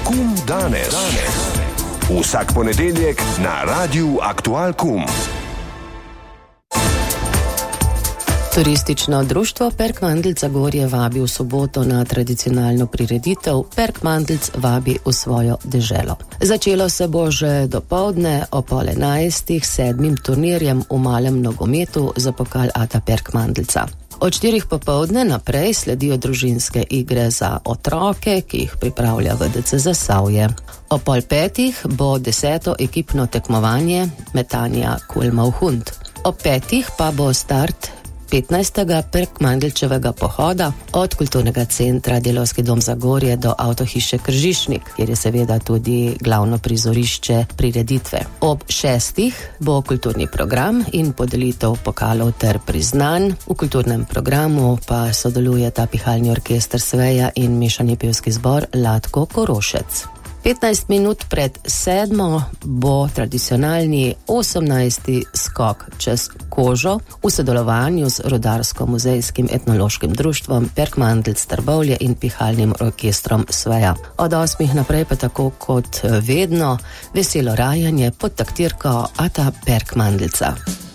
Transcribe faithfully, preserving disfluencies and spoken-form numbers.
Kum danes. danes. Vsak ponedeljek na Radiu Aktual Kum. Turistično društvo Perk Mandelj Zagorje vabi v soboto na tradicionalno prireditev Perk Mandelj vabi v svojo deželo. Začelo se bo že dopoldne o pol enajstih sedmim turnirjem v malem nogometu za pokal Ata Perk Mandeljca. Od štirih popoldne naprej sledijo družinske igre za otroke, ki jih pripravlja V D C Zasavje. O pol petih bo deseto ekipno tekmovanje metanja kulma v hund. O petih pa bo start petnajstega Perk Mandeljčevega pohoda od kulturnega centra Delavski dom Zagorje do avtohiše Kržišnik, kjer je seveda tudi glavno prizorišče prireditve. Ob šestih bo kulturni program in podelitev pokalov ter priznanj. V kulturnem programu pa sodelujeta pihalni orkester Sveja in mešani pevski zbor Latko Korošec. petnajst minut pred sedmo bo tradicionalni osemnajsti skok čez kožo v sodelovanju z Rudarsko-muzejskim etnološkim društvom Perk Mandelj Trbovlje in pihalnim orkestrom Sveja. Od osmih naprej pa tako kot vedno veselo rajanje pod taktirko Ata Perk Mandeljca.